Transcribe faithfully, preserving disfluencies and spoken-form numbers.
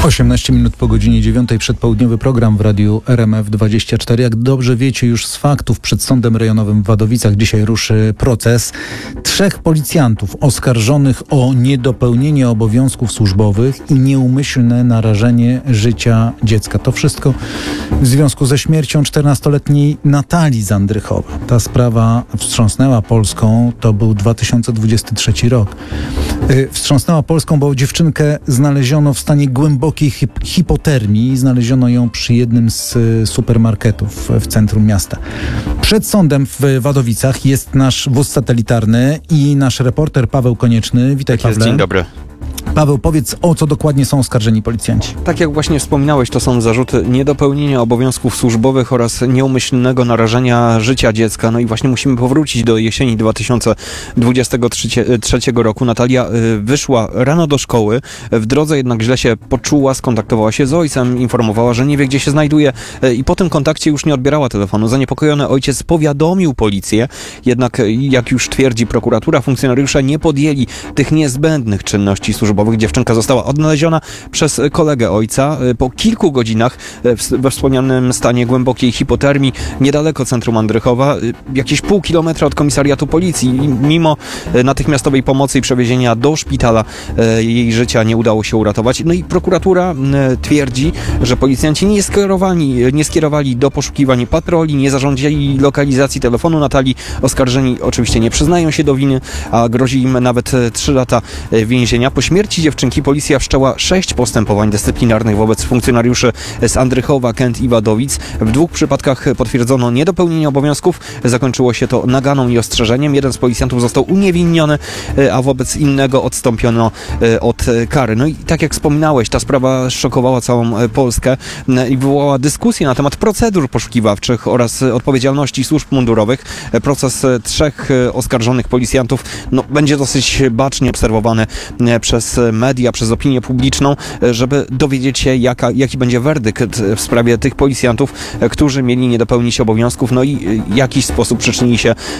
osiemnaście minut po godzinie dziewiątej, przedpołudniowy program w radiu R M F dwadzieścia cztery. Jak dobrze wiecie już z faktów, przed Sądem Rejonowym w Wadowicach dzisiaj ruszy proces. Trzech policjantów oskarżonych o niedopełnienie obowiązków służbowych i nieumyślne narażenie życia dziecka. To wszystko w związku ze śmiercią czternastoletniej Natalii z Andrychowa. Ta sprawa wstrząsnęła Polską, to był dwa tysiące dwudziesty trzeci rok. Wstrząsnęła Polską, bo dziewczynkę znaleziono w stanie głębokiej hip- hipotermii. Znaleziono ją przy jednym z supermarketów w centrum miasta. Przed sądem w Wadowicach jest nasz wóz satelitarny i nasz reporter Paweł Konieczny. Witaj, Tak jest, Pawle. dzień dobry. Paweł, powiedz, o co dokładnie są oskarżeni policjanci. Tak jak właśnie wspominałeś, to są zarzuty niedopełnienia obowiązków służbowych oraz nieumyślnego narażenia życia dziecka. No i właśnie musimy powrócić do jesieni dwa tysiące dwudziestego trzeciego roku. Natalia wyszła rano do szkoły, w drodze jednak źle się poczuła, skontaktowała się z ojcem, informowała, że nie wie, gdzie się znajduje i po tym kontakcie już nie odbierała telefonu. Zaniepokojony ojciec powiadomił policję, jednak jak już twierdzi prokuratura, funkcjonariusze nie podjęli tych niezbędnych czynności służbowych. Dziewczynka została odnaleziona przez kolegę ojca po kilku godzinach we wspomnianym stanie głębokiej hipotermii niedaleko centrum Andrychowa, jakieś pół kilometra od komisariatu policji. Mimo natychmiastowej pomocy i przewiezienia do szpitala jej życia nie udało się uratować. No i prokuratura twierdzi, że policjanci nie skierowali, nie skierowali do poszukiwań patroli, nie zarządzili lokalizacji telefonu Natalii. Oskarżeni oczywiście nie przyznają się do winy, a grozi im nawet trzy lata więzienia. Po śmierci dziewczynki policja wszczęła sześć postępowań dyscyplinarnych wobec funkcjonariuszy z Andrychowa, Kęt i Wadowic. W dwóch przypadkach potwierdzono niedopełnienie obowiązków. Zakończyło się to naganą i ostrzeżeniem. Jeden z policjantów został uniewinniony, a wobec innego odstąpiono od kary. No i tak jak wspominałeś, ta sprawa szokowała całą Polskę i wywołała dyskusję na temat procedur poszukiwawczych oraz odpowiedzialności służb mundurowych. Proces trzech oskarżonych policjantów no, będzie dosyć bacznie obserwowany przez media, przez opinię publiczną, żeby dowiedzieć się, jaka, jaki będzie werdykt w sprawie tych policjantów, którzy mieli nie dopełnić obowiązków, no i w jakiś sposób przyczynili się